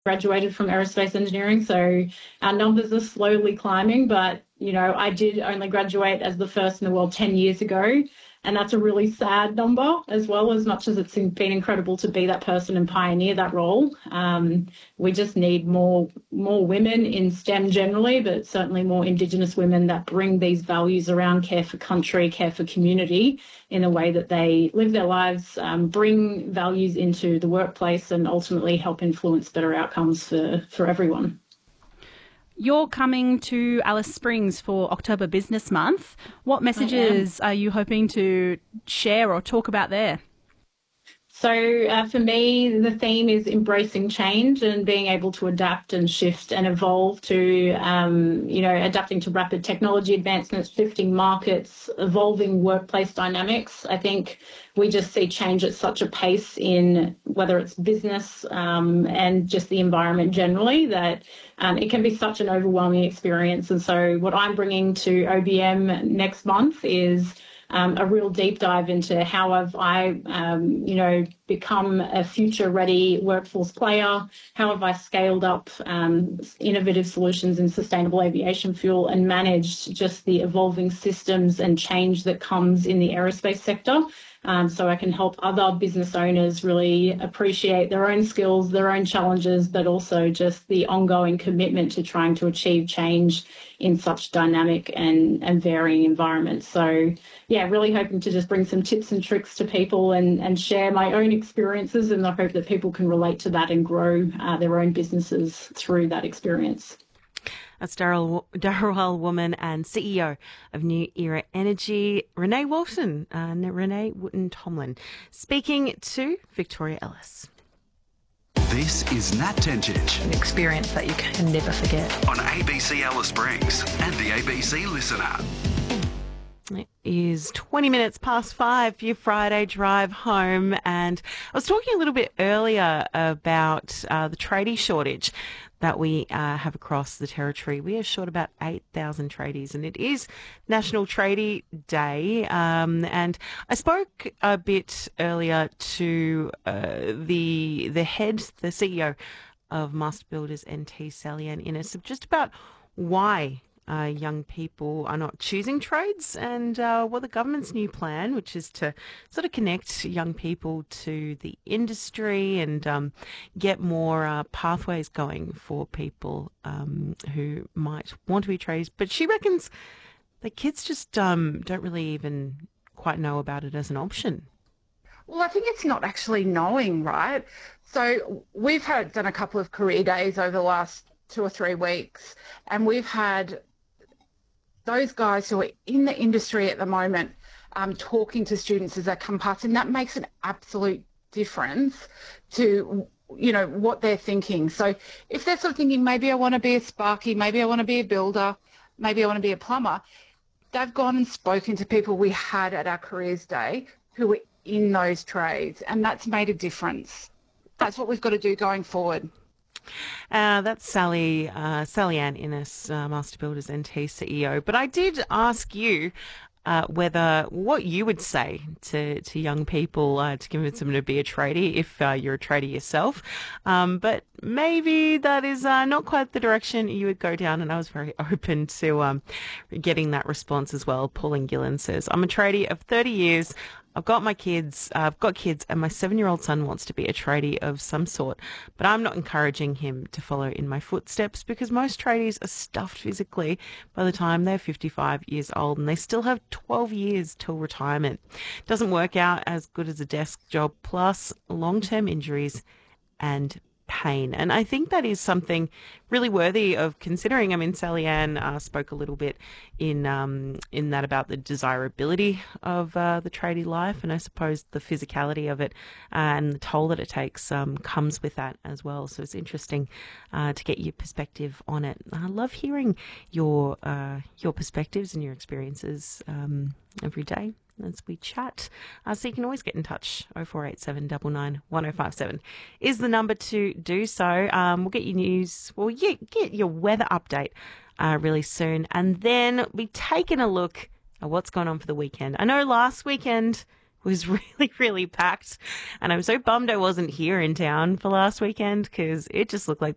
graduated from aerospace engineering, so our numbers are slowly climbing. But, I did only graduate as the first in the world 10 years ago. And that's a really sad number as well, as much as it's been incredible to be that person and pioneer that role. We just need more women in STEM generally, but certainly more Indigenous women that bring these values around care for country, care for community in a way that they live their lives, bring values into the workplace and ultimately help influence better outcomes for everyone. You're coming to Alice Springs for October Business Month. What messages are you hoping to share or talk about there? So for me, the theme is embracing change and being able to adapt and shift and evolve to, adapting to rapid technology advancements, shifting markets, evolving workplace dynamics. I think we just see change at such a pace in whether it's business and just the environment generally that it can be such an overwhelming experience. And so what I'm bringing to OBM next month is a real deep dive into how have I, become a future-ready workforce player? How have I scaled up innovative solutions in sustainable aviation fuel and managed just the evolving systems and change that comes in the aerospace sector? So I can help other business owners really appreciate their own skills, their own challenges, but also just the ongoing commitment to trying to achieve change in such dynamic and varying environments. So, yeah, really hoping to just bring some tips and tricks to people and share my own experiences, and I hope that people can relate to that and grow their own businesses through that experience. That's Dharawal woman and CEO of New Era Energy, Renee Walton, Renee Wotton-Tomlin, speaking to Victoria Ellis. This is Nat Tencic. An experience that you can never forget. On ABC Alice Springs and the ABC Listen app. It is 20 minutes past 5 for your Friday drive home. And I was talking a little bit earlier about the tradie shortage that we have across the territory. We are short about 8,000 tradies, and it is National Tradie Day. And I spoke a bit earlier to the CEO of Master Builders NT, Sally-Anne Innes, just about why young people are not choosing trades and what the government's new plan, which is to sort of connect young people to the industry and get more pathways going for people who might want to be trades. But she reckons the kids just don't really even quite know about it as an option. Well, I think it's not actually knowing, right? So we've done a couple of career days over the last 2 or 3 weeks, and we've had those guys who are in the industry at the moment talking to students as they come past, and that makes an absolute difference to, what they're thinking. So if they're sort of thinking, maybe I want to be a sparky, maybe I want to be a builder, maybe I want to be a plumber, they've gone and spoken to people we had at our careers day who were in those trades, and that's made a difference. That's what we've got to do going forward. That's Sally-Anne Innes, Master Builders NT CEO. But I did ask you what you would say to young people to convince them to be a tradie if you're a tradie yourself. But maybe that is not quite the direction you would go down. And I was very open to getting that response as well. Pauline Gillen says, I'm a tradie of 30 years. I've got kids, and my 7-year-old son wants to be a tradie of some sort, but I'm not encouraging him to follow in my footsteps because most tradies are stuffed physically by the time they're 55 years old and they still have 12 years till retirement. Doesn't work out as good as a desk job, plus long-term injuries and pain. And I think that is something really worthy of considering. I mean, Sally-Anne spoke a little bit in that about the desirability of the tradie life, and I suppose the physicality of it and the toll that it takes comes with that as well. So it's interesting to get your perspective on it. I love hearing your perspectives and your experiences every day as we chat. So you can always get in touch. 0487 99 1057 is the number to do so. We'll get your news. Well, get your weather update really soon. And then be taking a look at what's going on for the weekend. I know last weekend was really, really packed. And I'm so bummed I wasn't here in town for last weekend because it just looked like